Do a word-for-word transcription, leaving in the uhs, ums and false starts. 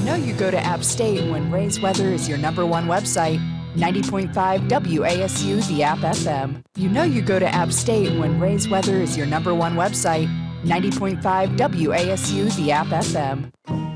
know you go to App State when Ray's Weather is your number one website. ninety point five W A S U, the App F M. You know you go to App State when Ray's Weather is your number one website. ninety point five W A S U, the App F M.